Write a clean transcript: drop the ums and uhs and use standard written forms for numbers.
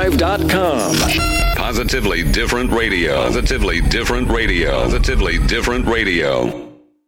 PositiveLive.com. Positively different radio. Positively different radio. Positively different radio.